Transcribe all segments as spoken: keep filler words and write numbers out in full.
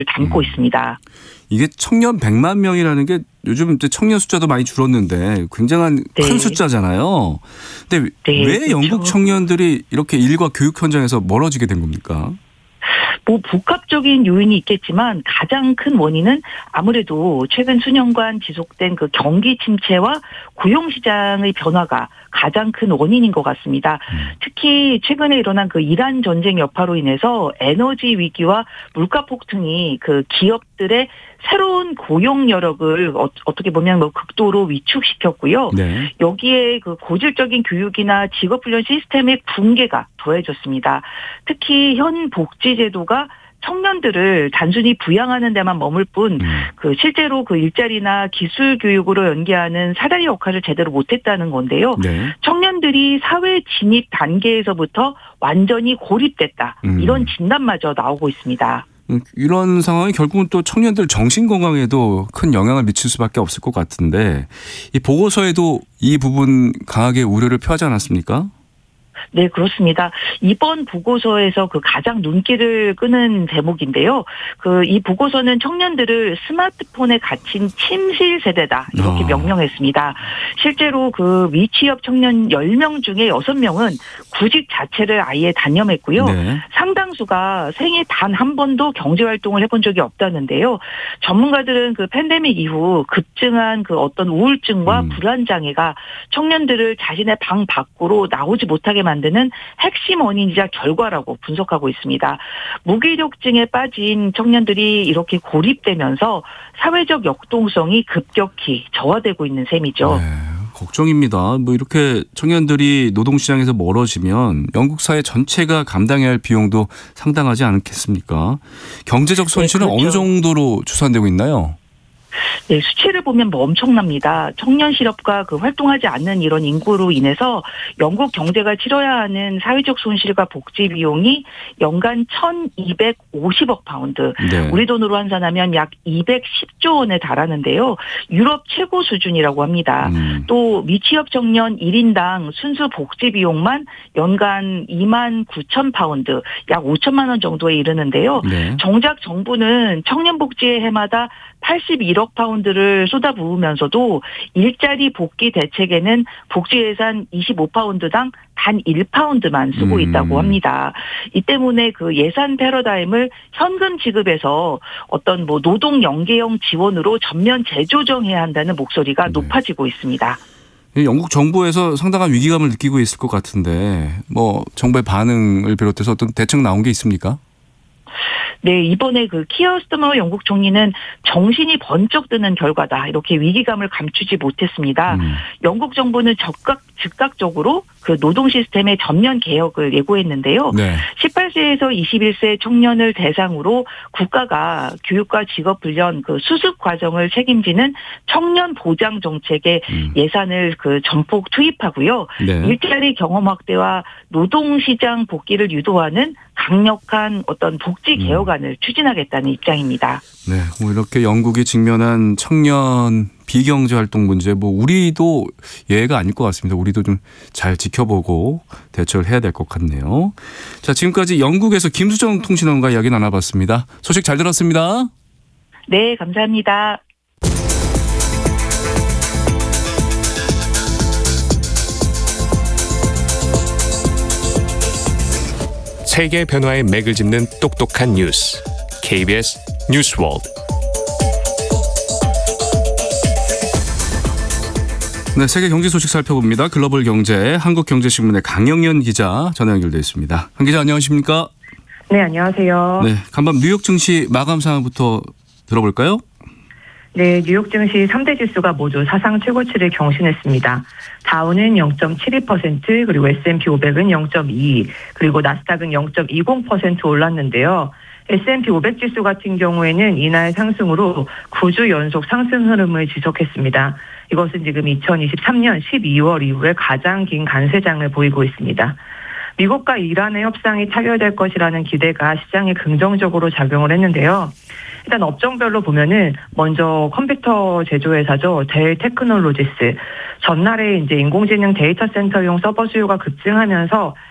담고 음. 있습니다. 이게 청년 백만 명이라는 게 요즘 청년 숫자도 많이 줄었는데 굉장한 네. 큰 숫자잖아요. 근데 네, 왜 그렇죠. 영국 청년들이 이렇게 일과 교육 현장에서 멀어지게 된 겁니까? 뭐 복합적인 요인이 있겠지만 가장 큰 원인은 아무래도 최근 수년간 지속된 그 경기 침체와 고용시장의 변화가 가장 큰 원인인 것 같습니다. 특히 최근에 일어난 그 이란 전쟁 여파로 인해서 에너지 위기와 물가 폭등이 그 기업들의 새로운 고용 여력을 어, 어떻게 보면 뭐 극도로 위축시켰고요. 네. 여기에 그 고질적인 교육이나 직업훈련 시스템의 붕괴가 더해졌습니다. 특히 현 복지제도가 청년들을 단순히 부양하는 데만 머물 뿐, 음. 그 실제로 그 일자리나 기술 교육으로 연계하는 사다리 역할을 제대로 못했다는 건데요. 네. 청년들이 사회 진입 단계에서부터 완전히 고립됐다. 음. 이런 진단마저 나오고 있습니다. 이런 상황이 결국은 또 청년들 정신 건강에도 큰 영향을 미칠 수밖에 없을 것 같은데, 이 보고서에도 이 부분 강하게 우려를 표하지 않았습니까? 네, 그렇습니다. 이번 보고서에서 그 가장 눈길을 끄는 대목인데요. 그 이 보고서는 청년들을 스마트폰에 갇힌 침실 세대다 이렇게 어. 명명했습니다. 실제로 그 미취업 청년 열 명 중에 여섯 명은 구직 자체를 아예 단념했고요. 네. 상당수가 생애 단 한 번도 경제활동을 해본 적이 없다는데요. 전문가들은 그 팬데믹 이후 급증한 그 어떤 우울증과 음. 불안장애가 청년들을 자신의 방 밖으로 나오지 못하게 만드는 핵심 원인이자 결과라고 분석하고 있습니다. 무기력증에 빠진 청년들이 이렇게 고립되면서 사회적 역동성이 급격히 저하되고 있는 셈이죠. 네, 걱정입니다. 뭐 이렇게 청년들이 노동시장에서 멀어지면 영국 사회 전체가 감당해야 할 비용도 상당하지 않겠습니까? 경제적 손실은 네, 그렇죠. 어느 정도로 추산되고 있나요? 네, 수치를 보면 뭐 엄청납니다. 청년 실업과 그 활동하지 않는 이런 인구로 인해서 영국 경제가 치러야 하는 사회적 손실과 복지 비용이 연간 천이백오십억 파운드, 네. 우리 돈으로 환산하면 약 이백십조 원에 달하는데요. 유럽 최고 수준이라고 합니다. 음. 또 미취업 청년 일 인당 순수 복지 비용만 연간 이만 구천 파운드, 약 오천만 원 정도에 이르는데요. 네. 정작 정부는 청년 복지에 해마다 팔십일억 파운드를 쏟아부으면서도 일자리 복귀 대책에는 복지 예산 이십오 파운드당 단 일 파운드만 쓰고 있다고 합니다. 이 때문에 그 예산 패러다임을 현금 지급에서 어떤 뭐 노동 연계형 지원으로 전면 재조정해야 한다는 목소리가 네. 높아지고 있습니다. 영국 정부에서 상당한 위기감을 느끼고 있을 것 같은데 뭐 정부의 반응을 비롯해서 어떤 대책 나온 게 있습니까? 네, 이번에 그 키어 스타머 영국 총리는 정신이 번쩍 드는 결과다. 이렇게 위기감을 감추지 못했습니다. 음. 영국 정부는 적극, 즉각적으로 그 노동 시스템의 전면 개혁을 예고했는데요. 네. 십팔 세에서 이십일 세 청년을 대상으로 국가가 교육과 직업훈련 그 수습 과정을 책임지는 청년 보장 정책에 음. 예산을 그 전폭 투입하고요. 네. 일자리 경험 확대와 노동시장 복귀를 유도하는 강력한 어떤 복지 개혁안을 음. 추진하겠다는 입장입니다. 네, 뭐 이렇게 영국이 직면한 청년 비경제 활동 문제, 뭐 우리도 예외가 아닐 것 같습니다. 우리도 좀 잘 지켜보고 대처를 해야 될 것 같네요. 자, 지금까지 영국에서 김수정 통신원과 이야기 나눠봤습니다. 소식 잘 들었습니다. 네, 감사합니다. 세계 변화의 맥을 짚는 똑똑한 뉴스, 케이비에스 뉴스월드. 네, 세계 경제 소식 살펴봅니다. 글로벌 경제 한국경제신문의 강영연 기자 전화 연결돼 있습니다. 강 기자 안녕하십니까? 네, 안녕하세요. 네, 간밤 뉴욕 증시 마감 상황부터 들어볼까요? 네, 뉴욕 증시 삼 대 지수가 모두 사상 최고치를 경신했습니다. 다우는 영 점 칠이 퍼센트, 그리고 에스 앤 피 오백은 영 점 이이, 그리고 나스닥은 영 점 이공 퍼센트 올랐는데요. 에스 앤 피 오백 지수 같은 경우에는 이날 상승으로 구 주 연속 상승 흐름을 지속했습니다. 이것은 지금 이천이십삼 년 십이월 이후에 가장 긴 간세장을 보이고 있습니다. 미국과 이란의 협상이 타결될 것이라는 기대가 시장에 긍정적으로 작용을 했는데요. 일단 업종별로 보면은 먼저 컴퓨터 제조회사죠. 델 테크놀로지스. 전날에 이제 인공지능 데이터 센터용 서버 수요가 급증하면서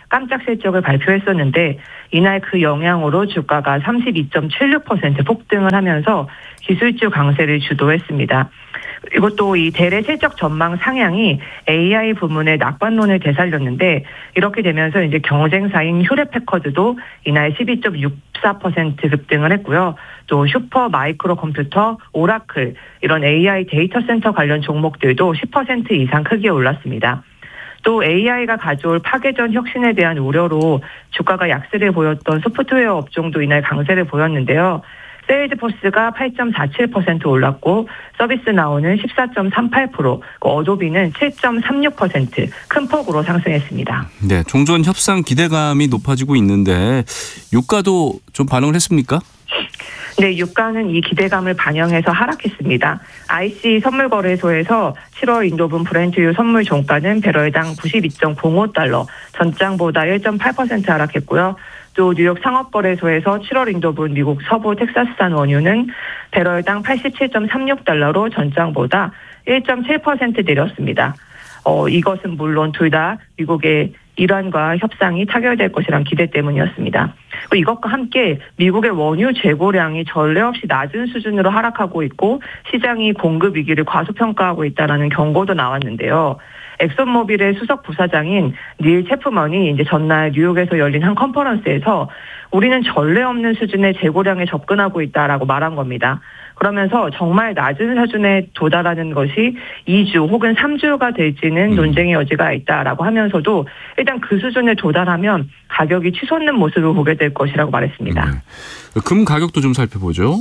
깜짝 실적을 발표했었는데 이날 그 영향으로 주가가 삼십이 점 칠육 퍼센트 폭등을 하면서 기술주 강세를 주도했습니다. 그리고 또 이 대래 실적 전망 상향이 에이아이 부문의 낙관론을 되살렸는데 이렇게 되면서 이제 경쟁사인 휴레패커드도 이날 십이 점 육사 퍼센트 급등을 했고요. 또 슈퍼 마이크로 컴퓨터, 오라클 이런 에이아이 데이터 센터 관련 종목들도 십 퍼센트 이상 크게 올랐습니다. 또 에이아이가 가져올 파괴전 혁신에 대한 우려로 주가가 약세를 보였던 소프트웨어 업종도 이날 강세를 보였는데요. 세일즈포스가 팔 점 사칠 퍼센트 올랐고 서비스나우는 십사 점 삼팔 퍼센트, 어도비는 칠 점 삼육 퍼센트 큰 폭으로 상승했습니다. 네, 종전 협상 기대감이 높아지고 있는데 유가도 좀 반응을 했습니까? 네, 유가는 이 기대감을 반영해서 하락했습니다. 아이씨 선물거래소에서 칠월 인도분 브렌트유 선물 종가는 배럴당 구십이 점 공오 달러, 전장보다 일 점 팔 퍼센트 하락했고요. 또 뉴욕 상업거래소에서 칠월 인도분 미국 서부 텍사스산 원유는 배럴당 팔십칠 점 삼육 달러로 전장보다 일 점 칠 퍼센트 내렸습니다. 어, 이것은 물론 둘 다 미국의 이란과 협상이 타결될 것이란 기대 때문이었습니다. 이것과 함께 미국의 원유 재고량이 전례 없이 낮은 수준으로 하락하고 있고 시장이 공급 위기를 과소평가하고 있다는 경고도 나왔는데요. 엑손모빌의 수석 부사장인 닐 체프먼이 이제 전날 뉴욕에서 열린 한 컨퍼런스에서 우리는 전례 없는 수준의 재고량에 접근하고 있다라고 말한 겁니다. 그러면서 정말 낮은 수준에 도달하는 것이 이 주 혹은 삼 주가 될지는 논쟁의 여지가 있다라고 하면서도 일단 그 수준에 도달하면 가격이 치솟는 모습을 보게 될 것이라고 말했습니다. 네. 금 가격도 좀 살펴보죠.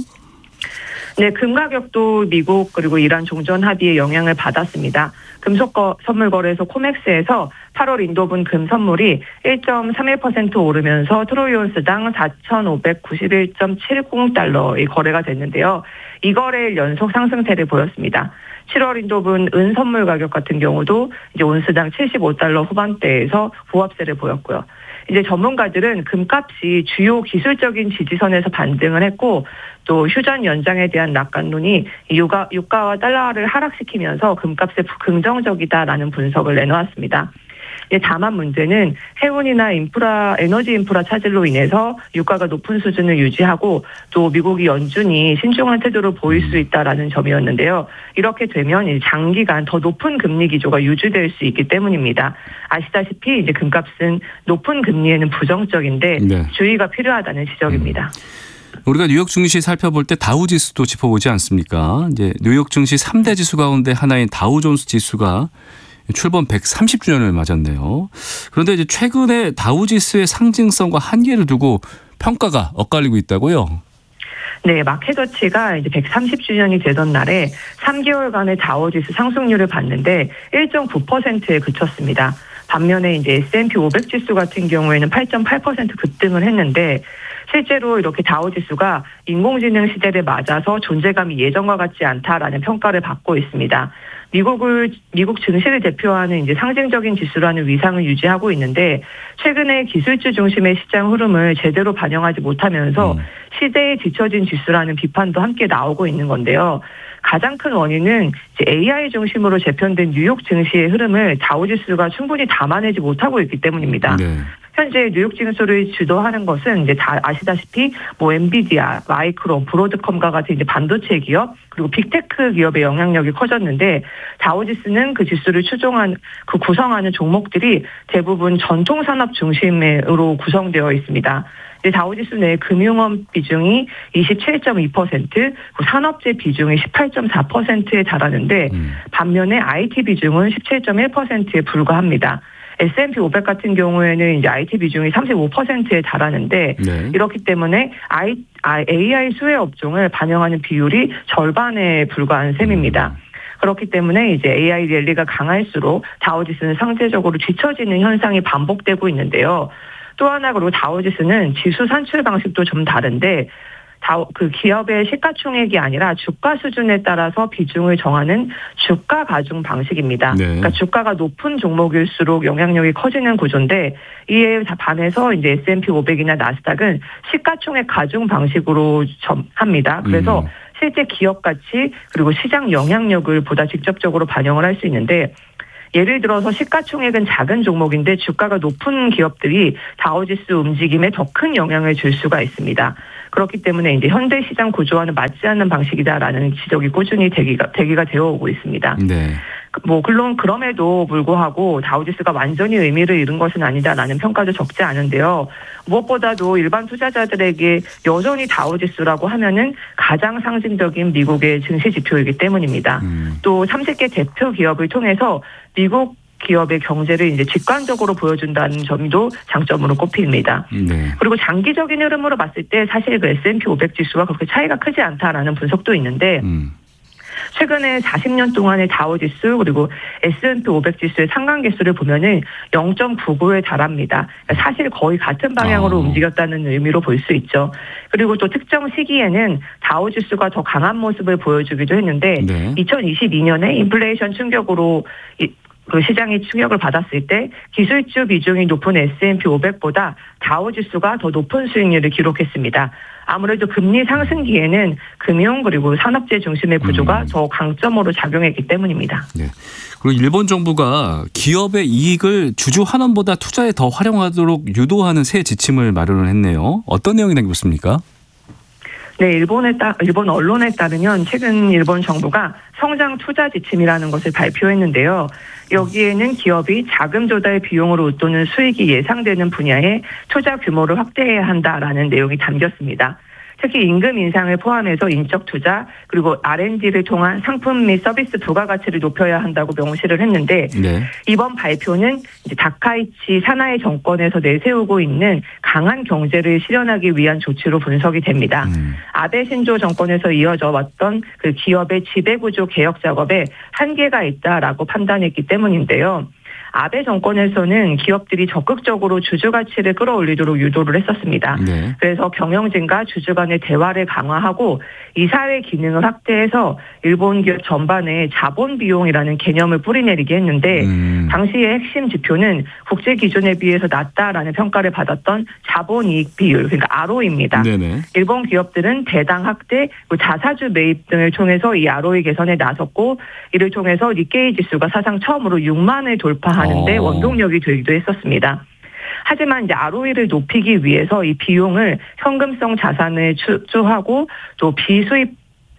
네, 금 가격도 미국 그리고 이란 종전 합의의 영향을 받았습니다. 금속 선물 거래소 코맥스에서 팔월 인도분 금 선물이 일 점 삼일 퍼센트 오르면서 트로이 온스당 사천오백구십일 점 칠공 달러의 거래가 됐는데요. 이 거래일 연속 상승세를 보였습니다. 칠월 인도분 은 선물 가격 같은 경우도 이제 온스당 칠십오 달러 후반대에서 보합세를 보였고요. 이제 전문가들은 금값이 주요 기술적인 지지선에서 반등을 했고 또 휴전 연장에 대한 낙관론이 유가, 유가와 달러를 하락시키면서 금값에 긍정적이다라는 분석을 내놓았습니다. 다만 문제는 해운이나 인프라, 에너지 인프라 차질로 인해서 유가가 높은 수준을 유지하고 또 미국이 연준이 신중한 태도를 보일 수 있다라는 점이었는데요. 이렇게 되면 장기간 더 높은 금리 기조가 유지될 수 있기 때문입니다. 아시다시피 이제 금값은 높은 금리에는 부정적인데 네. 주의가 필요하다는 지적입니다. 음. 우리가 뉴욕 증시 살펴볼 때 다우 지수도 짚어보지 않습니까? 이제 뉴욕 증시 삼 대 지수 가운데 하나인 다우존스 지수가 출범 백삼십 주년을 맞았네요. 그런데 이제 최근에 다우지수의 상징성과 한계를 두고 평가가 엇갈리고 있다고요? 네, 마켓워치가 이제 백삼십 주년이 되던 날에 삼 개월간의 다우지수 상승률을 봤는데 일 점 구 퍼센트에 그쳤습니다. 반면에 이제 에스 앤 피 오백 지수 같은 경우에는 팔 점 팔 퍼센트 급등을 했는데 실제로 이렇게 다우지수가 인공지능 시대를 맞아서 존재감이 예전과 같지 않다라는 평가를 받고 있습니다. 미국을 미국 증시를 대표하는 이제 상징적인 지수라는 위상을 유지하고 있는데 최근에 기술주 중심의 시장 흐름을 제대로 반영하지 못하면서 음. 시대에 뒤처진 지수라는 비판도 함께 나오고 있는 건데요. 가장 큰 원인은 이제 에이아이 중심으로 재편된 뉴욕 증시의 흐름을 다우지수가 충분히 담아내지 못하고 있기 때문입니다. 네. 현재 뉴욕 지수를 주도하는 것은 이제 다 아시다시피 뭐 엔비디아, 마이크론, 브로드컴과 같은 이제 반도체 기업 그리고 빅테크 기업의 영향력이 커졌는데 다우지수는 그 지수를 추종한 그 구성하는 종목들이 대부분 전통 산업 중심으로 구성되어 있습니다. 다우지수 내 금융업 비중이 이십칠 점 이 퍼센트, 산업재 비중이 십팔 점 사 퍼센트에 달하는데 음. 반면에 아이티 비중은 십칠 점 일 퍼센트에 불과합니다. 에스 앤 피 오백 같은 경우에는 이제 아이티 비중이 삼십오 퍼센트에 달하는데 네. 이렇기 때문에 아이, 에이아이 수혜 업종을 반영하는 비율이 절반에 불과한 셈입니다. 음. 그렇기 때문에 이제 에이아이 랠리가 강할수록 다우지수는 상대적으로 뒤처지는 현상이 반복되고 있는데요. 또 하나 그리고 다우지수는 지수 산출 방식도 좀 다른데 다, 그 기업의 시가총액이 아니라 주가 수준에 따라서 비중을 정하는 주가 가중 방식입니다. 네. 그러니까 주가가 높은 종목일수록 영향력이 커지는 구조인데 이에 반해서 이제 에스 앤 피 오백이나 나스닥은 시가총액 가중 방식으로 점, 합니다. 그래서 음. 실제 기업 가치 그리고 시장 영향력을 보다 직접적으로 반영을 할 수 있는데 예를 들어서 시가총액은 작은 종목인데 주가가 높은 기업들이 다우지수 움직임에 더 큰 영향을 줄 수가 있습니다. 그렇기 때문에 이제 현대 시장 구조와는 맞지 않는 방식이다라는 지적이 꾸준히 대기가 대기가 되어 오고 있습니다. 네. 뭐 물론 그럼에도 불구하고 다우지수가 완전히 의미를 잃은 것은 아니다라는 평가도 적지 않은데요. 무엇보다도 일반 투자자들에게 여전히 다우지수라고 하면은 가장 상징적인 미국의 증시 지표이기 때문입니다. 음. 또 삼십 개 대표 기업을 통해서 미국 기업의 경제를 이제 직관적으로 보여준다는 점도 장점으로 꼽힙니다. 네. 그리고 장기적인 흐름으로 봤을 때 사실 그 에스 앤 피 오백 지수와 그렇게 차이가 크지 않다라는 분석도 있는데 음. 최근에 사십 년 동안의 다우지수 그리고 에스 앤 피 오백 지수의 상관계수를 보면은 영 점 구구에 달합니다. 사실 거의 같은 방향으로 어. 움직였다는 의미로 볼 수 있죠. 그리고 또 특정 시기에는 다우지수가 더 강한 모습을 보여주기도 했는데 네. 이천이십이 년에 인플레이션 충격으로 그 시장이 충격을 받았을 때 기술주 비중이 높은 에스 앤 피 오백보다 다우지수가 더 높은 수익률을 기록했습니다. 아무래도 금리 상승기에는 금융 그리고 산업재 중심의 구조가 음. 더 강점으로 작용했기 때문입니다. 네. 그리고 일본 정부가 기업의 이익을 주주 환원보다 투자에 더 활용하도록 유도하는 새 지침을 마련을 했네요. 어떤 내용이 담겼습니까? 네, 일본에 따, 일본 언론에 따르면 최근 일본 정부가 성장 투자 지침이라는 것을 발표했는데요. 여기에는 기업이 자금 조달 비용으로 웃도는 수익이 예상되는 분야에 투자 규모를 확대해야 한다라는 내용이 담겼습니다. 특히 임금 인상을 포함해서 인적 투자 그리고 알 앤 디를 통한 상품 및 서비스 부가가치를 높여야 한다고 명시를 했는데 네. 이번 발표는 이제 다카이치 사나이 정권에서 내세우고 있는 강한 경제를 실현하기 위한 조치로 분석이 됩니다. 음. 아베 신조 정권에서 이어져 왔던 그 기업의 지배구조 개혁 작업에 한계가 있다라고 판단했기 때문인데요. 아베 정권에서는 기업들이 적극적으로 주주 가치를 끌어올리도록 유도를 했었습니다. 네. 그래서 경영진과 주주 간의 대화를 강화하고 이사회 기능을 확대해서 일본 기업 전반에 자본 비용이라는 개념을 뿌리내리게 했는데 음. 당시의 핵심 지표는 국제 기준에 비해서 낮다라는 평가를 받았던 자본이익 비율 그러니까 알오이입니다. 네네. 일본 기업들은 배당 확대, 자사주 매입 등을 통해서 이 알오이 개선에 나섰고 이를 통해서 니케이 지수가 사상 처음으로 육만을 돌파 하는데 어. 원동력이 되기도 했었습니다. 하지만 이제 알오이를 높이기 위해서 이 비용을 현금성 자산을 축소하고 또 비수익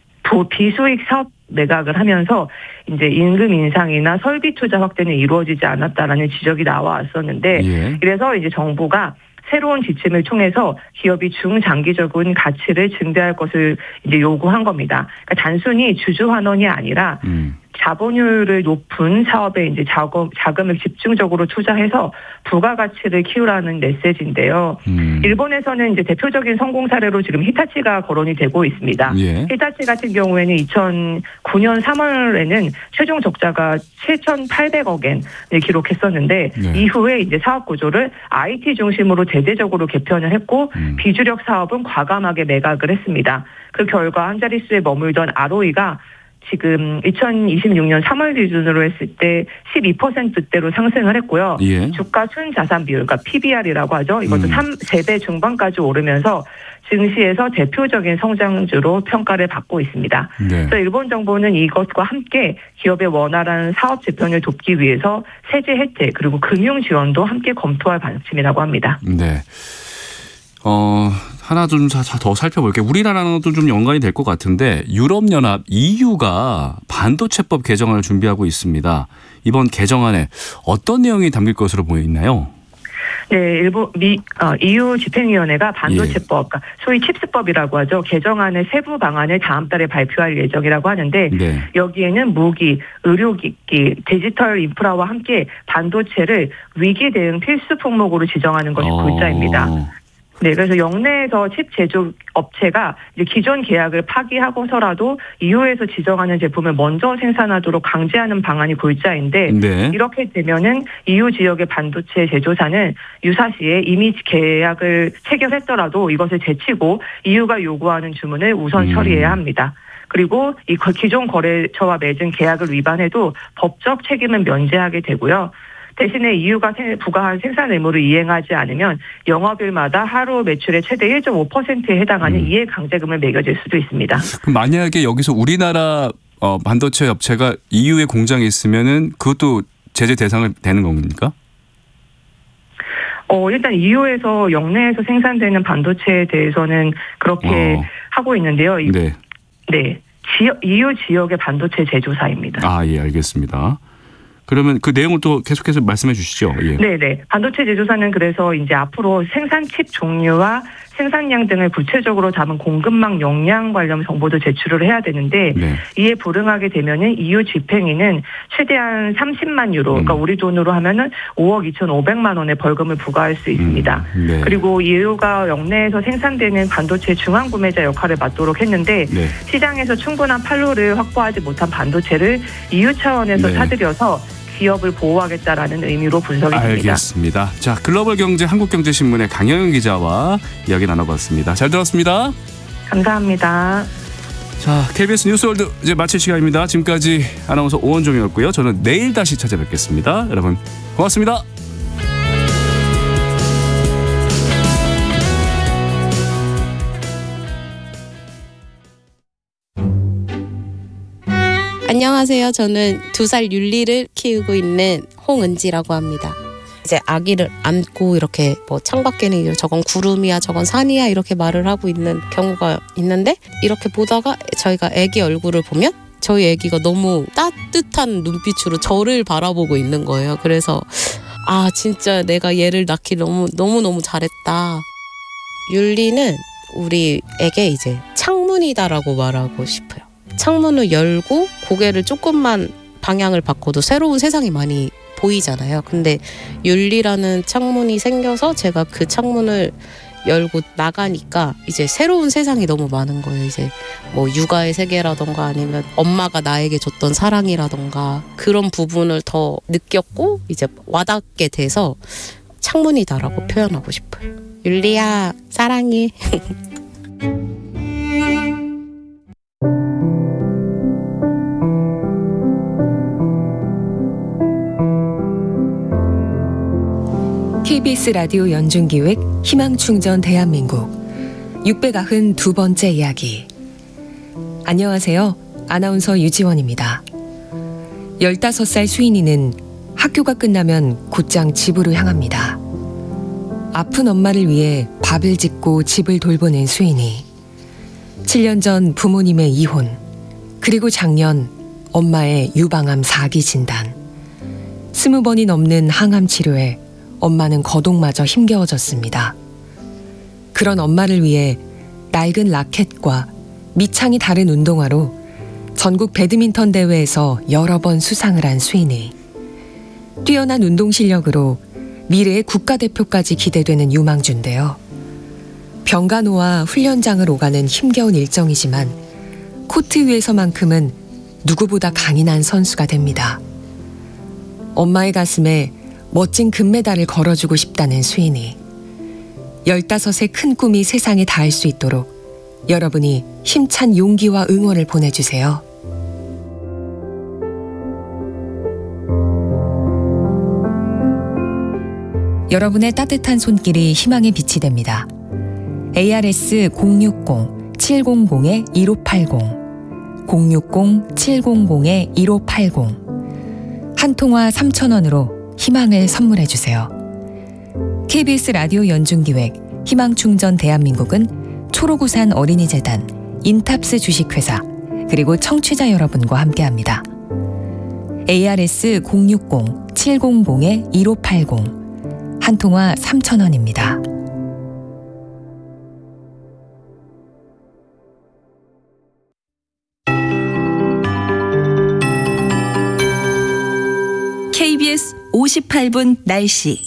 비수익 사업 매각을 하면서 이제 임금 인상이나 설비 투자 확대는 이루어지지 않았다라는 지적이 나왔었는데 예. 그래서 이제 정부가 새로운 지침을 통해서 기업이 중장기적인 가치를 증대할 것을 이제 요구한 겁니다. 그러니까 단순히 주주 환원이 아니라 음. 자본율을 높은 사업에 이제 자금, 자금을 집중적으로 투자해서 부가가치를 키우라는 메시지인데요. 음. 일본에서는 이제 대표적인 성공 사례로 지금 히타치가 거론이 되고 있습니다. 예. 히타치 같은 경우에는 이천구 년 삼월에는 최종 적자가 칠천팔백억 엔을 기록했었는데 네. 이후에 이제 사업 구조를 아이티 중심으로 대대적으로 개편을 했고 음. 비주력 사업은 과감하게 매각을 했습니다. 그 결과 한 자릿수에 머물던 알오이가 지금 이천이십육 년 삼월 기준으로 했을 때 십이 퍼센트대로 상승을 했고요. 예. 주가 순자산 비율, 그러니까 피비알이라고 하죠. 이것도 음. 세 배 중반까지 오르면서 증시에서 대표적인 성장주로 평가를 받고 있습니다. 네. 그래서 일본 정부는 이것과 함께 기업의 원활한 사업 재편을 돕기 위해서 세제 혜택 그리고 금융 지원도 함께 검토할 방침이라고 합니다. 네. 어, 하나 좀 더 살펴볼게요. 우리나라랑도 좀 연관이 될 것 같은데 유럽연합 이유가 반도체법 개정안을 준비하고 있습니다. 이번 개정안에 어떤 내용이 담길 것으로 보이나요? 네, 일본 미 어, 이유 집행위원회가 반도체법, 예. 그러니까 소위 칩스법이라고 하죠. 개정안의 세부 방안을 다음 달에 발표할 예정이라고 하는데 네. 여기에는 무기, 의료기기, 디지털 인프라와 함께 반도체를 위기 대응 필수 품목으로 지정하는 것이 어. 골자입니다. 네, 그래서 영내에서 칩 제조 업체가 이제 기존 계약을 파기하고서라도 이유에서 지정하는 제품을 먼저 생산하도록 강제하는 방안이 골자인데 네. 이렇게 되면은 이유 지역의 반도체 제조사는 유사시에 이미 계약을 체결했더라도 이것을 제치고 이유가 요구하는 주문을 우선 음. 처리해야 합니다. 그리고 이 기존 거래처와 맺은 계약을 위반해도 법적 책임은 면제하게 되고요. 대신에 이유가 부과한 생산 의무를 이행하지 않으면 영업일마다 하루 매출의 최대 일 점 오 퍼센트에 해당하는 음. 이해 강제금을 매겨질 수도 있습니다. 그럼 만약에 여기서 우리나라 어, 반도체 업체가 이유의 공장에 있으면은 그것도 제재 대상을 되는 겁니까? 어, 일단 이유에서 영내에서 생산되는 반도체에 대해서는 그렇게 어. 하고 있는데요. 이- 네. 네. 지역, 이유 지역의 반도체 제조사입니다. 아, 예, 알겠습니다. 그러면 그 내용을 또 계속해서 말씀해 주시죠. 예. 네네. 반도체 제조사는 그래서 이제 앞으로 생산 칩 종류와 생산량 등을 구체적으로 담은 공급망 역량 관련 정보도 제출을 해야 되는데 네. 이에 불응하게 되면은 이유 집행위는 최대한 삼십만 유로, 그러니까 음. 우리 돈으로 하면은 오억 이천오백만 원의 벌금을 부과할 수 있습니다. 음, 네. 그리고 이유가 영내에서 생산되는 반도체 중앙 구매자 역할을 맡도록 했는데 네. 시장에서 충분한 판로를 확보하지 못한 반도체를 이유 차원에서 네. 사들여서 기업을 보호하겠다라는 의미로 분석이 됩니다. 알겠습니다. 자, 글로벌 경제 한국경제신문의 강영은 기자와 이야기 나눠봤습니다. 잘 들었습니다. 감사합니다. 자, 케이비에스 뉴스월드 이제 마칠 시간입니다. 지금까지 아나운서 오원종이었고요. 저는 내일 다시 찾아뵙겠습니다. 여러분 고맙습니다. 안녕하세요. 저는 두 살 율리를 키우고 있는 홍은지라고 합니다. 이제 아기를 안고 이렇게 뭐 창밖에는 저건 구름이야 저건 산이야 이렇게 말을 하고 있는 경우가 있는데 이렇게 보다가 저희가 아기 얼굴을 보면 저희 아기가 너무 따뜻한 눈빛으로 저를 바라보고 있는 거예요. 그래서 아 진짜 내가 얘를 낳기 너무 너무너무 잘했다. 율리는 우리에게 이제 창문이다라고 말하고 싶어요. 창문을 열고 고개를 조금만 방향을 바꿔도 새로운 세상이 많이 보이잖아요. 근데 율리라는 창문이 생겨서 제가 그 창문을 열고 나가니까 이제 새로운 세상이 너무 많은 거예요. 이제 뭐 육아의 세계라던가 아니면 엄마가 나에게 줬던 사랑이라던가 그런 부분을 더 느꼈고 이제 와닿게 돼서 창문이다라고 표현하고 싶어요. 율리야 사랑해. 케이비에스 라디오 연중기획 희망충전 대한민국 육백구십이 번째 이야기. 안녕하세요. 아나운서 유지원입니다. 열다섯 살 수인이는 학교가 끝나면 곧장 집으로 향합니다. 아픈 엄마를 위해 밥을 짓고 집을 돌보는 수인이 칠 년 전 부모님의 이혼, 그리고 작년 엄마의 유방암 사 기 진단, 스무 번이 넘는 항암 치료에 엄마는 거동마저 힘겨워졌습니다. 그런 엄마를 위해 낡은 라켓과 밑창이 다른 운동화로 전국 배드민턴 대회에서 여러 번 수상을 한 수인이 뛰어난 운동 실력으로 미래의 국가대표까지 기대되는 유망주인데요. 병간호와 훈련장을 오가는 힘겨운 일정이지만 코트 위에서만큼은 누구보다 강인한 선수가 됩니다. 엄마의 가슴에 멋진 금메달을 걸어주고 싶다는 수인이 열다섯의 큰 꿈이 세상에 닿을 수 있도록 여러분이 힘찬 용기와 응원을 보내주세요. 여러분의 따뜻한 손길이 희망의 빛이 됩니다. 에이아르에스 공육공 칠공공 일오팔공 공육공 칠공공 일오팔공 한 통화 삼천 원으로 희망을 선물해주세요. 케이비에스 라디오 연중기획 희망충전 대한민국은 초록우산 어린이재단, 인탑스 주식회사, 그리고 청취자 여러분과 함께합니다. 에이아르에스 공육공 칠공공 일오팔공 한 통화 삼천 원입니다. 케이비에스 오십팔 분 날씨.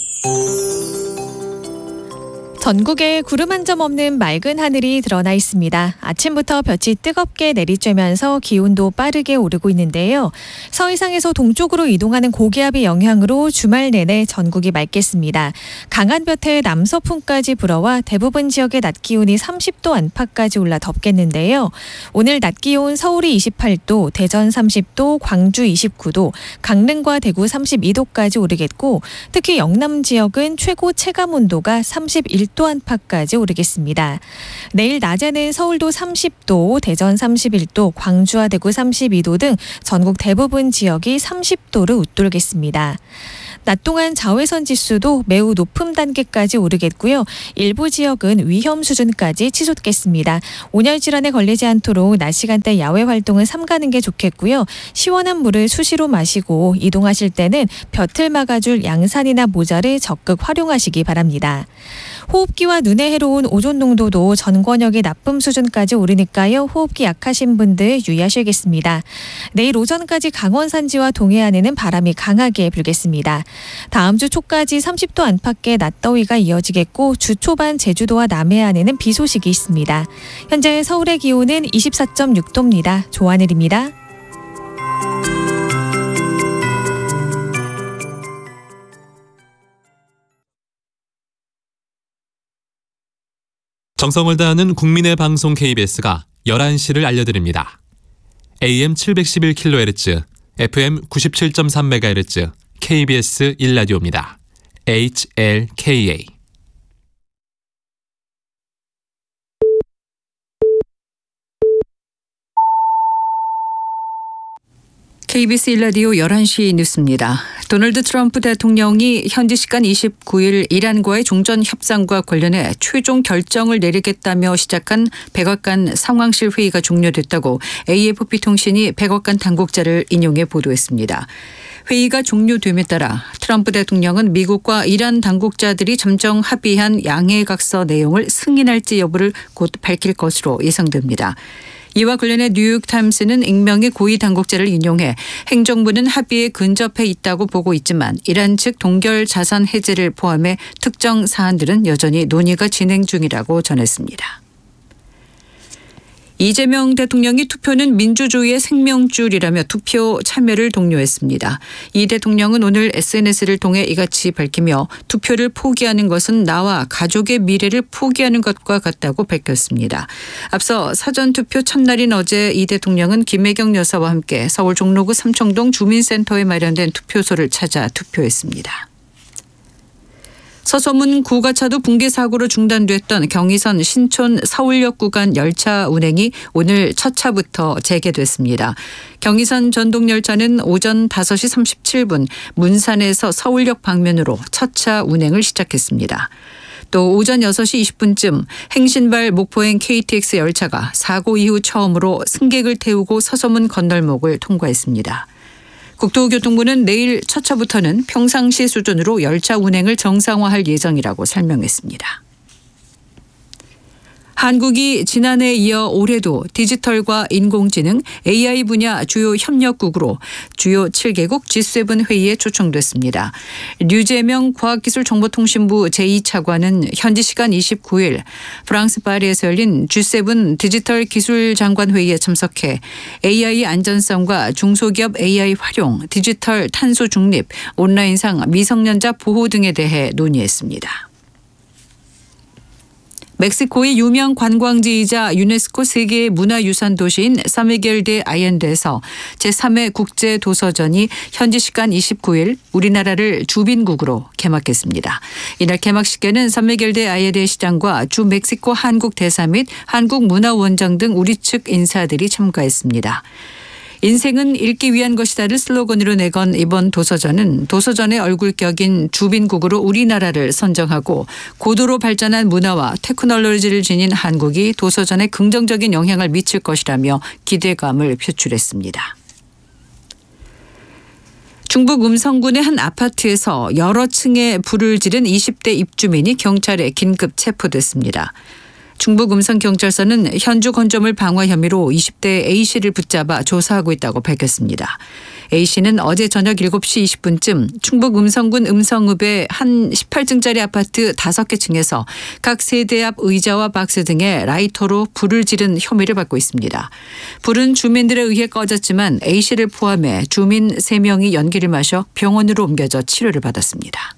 전국에 구름 한 점 없는 맑은 하늘이 드러나 있습니다. 아침부터 볕이 뜨겁게 내리쬐면서 기온도 빠르게 오르고 있는데요. 서해상에서 동쪽으로 이동하는 고기압의 영향으로 주말 내내 전국이 맑겠습니다. 강한 볕에 남서풍까지 불어와 대부분 지역의 낮 기온이 삼십 도 안팎까지 올라 덥겠는데요. 오늘 낮 기온 서울이 이십팔 도, 대전 삼십 도, 광주 이십구 도, 강릉과 대구 삼십이 도까지 오르겠고 특히 영남 지역은 최고 체감 온도가 삼십일 삼십 도 안팎까지 오르겠습니다. 내일 낮에는 서울도 삼십 도, 대전 삼십일 도, 광주와 대구 삼십이 도 등 전국 대부분 지역이 삼십 도를 웃돌겠습니다. 낮 동안 자외선 지수도 매우 높은 단계까지 오르겠고요. 일부 지역은 위험 수준까지 치솟겠습니다. 온열 질환에 걸리지 않도록 낮 시간대 야외 활동을 삼가는 게 좋겠고요. 시원한 물을 수시로 마시고 이동하실 때는 볕을 막아줄 양산이나 모자를 적극 활용하시기 바랍니다. 호흡기와 눈에 해로운 오존 농도도 전 권역의 나쁨 수준까지 오르니까요. 호흡기 약하신 분들 유의하셔야겠습니다. 내일 오전까지 강원 산지와 동해안에는 바람이 강하게 불겠습니다. 다음 주 초까지 삼십 도 안팎의 낮더위가 이어지겠고 주 초반 제주도와 남해안에는 비 소식이 있습니다. 현재 서울의 기온은 이십사 점 육 도입니다. 조하늘입니다. 정성을 다하는 국민의 방송 케이비에스가 열한 시를 알려드립니다. 에이엠 칠백십일 킬로헤르츠, 에프엠 구십칠 점 삼 메가헤르츠, 케이비에스 일 라디오입니다. 에이치엘케이에이. 케이비에스 일 라디오 열한 시 뉴스입니다. 도널드 트럼프 대통령이 현지 시간 이십구 일 이란과의 종전 협상과 관련해 최종 결정을 내리겠다며 시작한 백악관 상황실 회의가 종료됐다고 에이에프피 통신이 백악관 당국자를 인용해 보도했습니다. 회의가 종료됨에 따라 트럼프 대통령은 미국과 이란 당국자들이 잠정 합의한 양해각서 내용을 승인할지 여부를 곧 밝힐 것으로 예상됩니다. 이와 관련해 뉴욕타임스는 익명의 고위 당국자를 인용해 행정부는 합의에 근접해 있다고 보고 있지만 이란 측 동결 자산 해제를 포함해 특정 사안들은 여전히 논의가 진행 중이라고 전했습니다. 이재명 대통령이 투표는 민주주의의 생명줄이라며 투표 참여를 독려했습니다. 이 대통령은 오늘 에스엔에스를 통해 이같이 밝히며 투표를 포기하는 것은 나와 가족의 미래를 포기하는 것과 같다고 밝혔습니다. 앞서 사전투표 첫날인 어제 이 대통령은 김혜경 여사와 함께 서울 종로구 삼청동 주민센터에 마련된 투표소를 찾아 투표했습니다. 서서문 고가차도 붕괴 사고로 중단됐던 경의선 신촌 서울역 구간 열차 운행이 오늘 첫 차부터 재개됐습니다. 경의선 전동열차는 오전 다섯 시 삼십칠 분 문산에서 서울역 방면으로 첫 차 운행을 시작했습니다. 또 오전 여섯 시 이십 분쯤 행신발 목포행 케이티엑스 열차가 사고 이후 처음으로 승객을 태우고 서서문 건널목을 통과했습니다. 국토교통부는 내일 첫 차부터는 평상시 수준으로 열차 운행을 정상화할 예정이라고 설명했습니다. 한국이 지난해에 이어 올해도 디지털과 인공지능, 에이아이 분야 주요 협력국으로 주요 칠 개국 지 세븐 회의에 초청됐습니다. 류재명 과학기술정보통신부 제이 차관은 현지 시간 이십구 일 프랑스 파리에서 열린 지 세븐 디지털 기술 장관 회의에 참석해 에이아이 안전성과 중소기업 에이아이 활용, 디지털 탄소 중립, 온라인상 미성년자 보호 등에 대해 논의했습니다. 멕시코의 유명 관광지이자 유네스코 세계 문화유산 도시인 사미겔 데 아옌데에서 제삼 회 국제도서전이 현지 시간 이십구 일 우리나라를 주빈국으로 개막했습니다. 이날 개막식에는 사미겔 데 아옌데 시장과 주 멕시코 한국 대사 및 한국문화원장 등 우리 측 인사들이 참가했습니다. 인생은 읽기 위한 것이다를 슬로건으로 내건 이번 도서전은 도서전의 얼굴격인 주빈국으로 우리나라를 선정하고 고도로 발전한 문화와 테크놀로지를 지닌 한국이 도서전에 긍정적인 영향을 미칠 것이라며 기대감을 표출했습니다. 중북 음성군의 한 아파트에서 여러 층에 불을 지른 이십 대 입주민이 경찰에 긴급 체포됐습니다. 중북 음성경찰서는 현주 건조물 방화 혐의로 이십 대 A씨를 붙잡아 조사하고 있다고 밝혔습니다. A씨는 어제 저녁 일곱 시 이십 분쯤 충북 음성군 음성읍의 한 십팔 층짜리 아파트 다섯 개 층에서 각 세대 앞 의자와 박스 등에 라이터로 불을 지른 혐의를 받고 있습니다. 불은 주민들에 의해 꺼졌지만 A씨를 포함해 주민 세 명이 연기를 마셔 병원으로 옮겨져 치료를 받았습니다.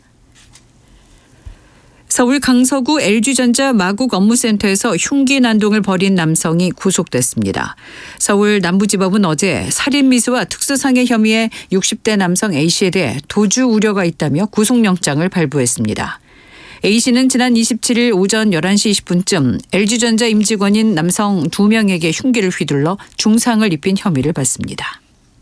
서울 강서구 엘지전자 마곡 업무센터에서 흉기 난동을 벌인 남성이 구속됐습니다. 서울 남부지법은 어제 살인미수와 특수상해 혐의에 육십 대 남성 A씨에 대해 도주 우려가 있다며 구속영장을 발부했습니다. A씨는 지난 이십칠일 오전 열한 시 이십 분쯤 엘지전자 임직원인 남성 두 명에게 흉기를 휘둘러 중상을 입힌 혐의를 받습니다.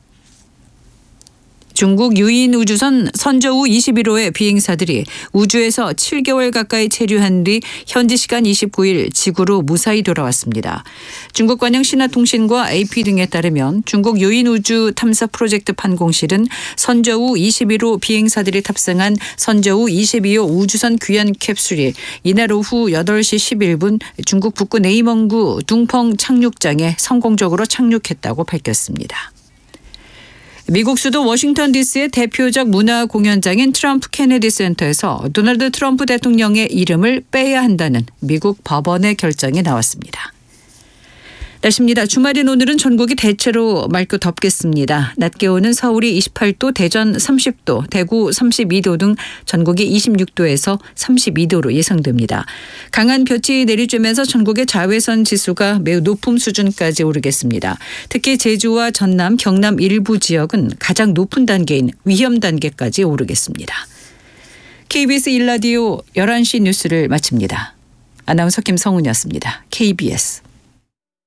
중국 유인 우주선 선저우 이십일 호의 비행사들이 우주에서 칠 개월 가까이 체류한 뒤 현지 시간 이십구일 지구로 무사히 돌아왔습니다. 중국 관영 신화통신과 에이피 등에 따르면 중국 유인 우주 탐사 프로젝트 판공실은 선저우 이십일 호 비행사들이 탑승한 선저우 이십이 호 우주선 귀환 캡슐이 이날 오후 여덟 시 십일 분 중국 북부 네이멍구 둥펑 착륙장에 성공적으로 착륙했다고 밝혔습니다. 미국 수도 워싱턴 디씨의 대표적 문화 공연장인 트럼프 케네디 센터에서 도널드 트럼프 대통령의 이름을 빼야 한다는 미국 법원의 결정이 나왔습니다. 날씨입니다. 주말인 오늘은 전국이 대체로 맑고 덥겠습니다. 낮 기온은 서울이 이십팔 도, 대전 삼십 도, 대구 삼십이 도 등 전국이 이십육 도에서 삼십이 도로 예상됩니다. 강한 볕이 내리쬐면서 전국의 자외선 지수가 매우 높은 수준까지 오르겠습니다. 특히 제주와 전남, 경남 일부 지역은 가장 높은 단계인 위험 단계까지 오르겠습니다. 케이비에스 일 라디오 열한 시 뉴스를 마칩니다. 아나운서 김성훈이었습니다. 케이비에스